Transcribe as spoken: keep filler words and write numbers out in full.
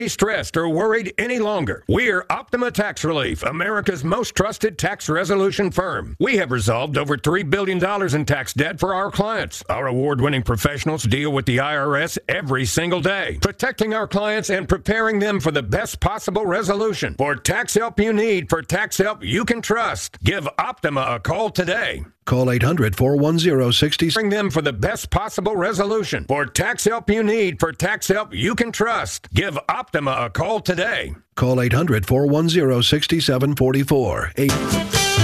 stressed or worried any longer. We're Optima Tax Relief, America's most trusted tax resolution firm. We have resolved over three billion dollars in tax debt for our clients. Our award-winning professionals deal with the I R S every single day, protecting our clients and preparing them for the best possible resolution. For tax help you need, for tax help you can trust, give Optima a call today. Call eight hundred, four one zero, six zero. Bring them for the best possible resolution. For tax help you need, for tax help you can trust, give Optima a call today. Call eight hundred, four one zero, six seven four four. eight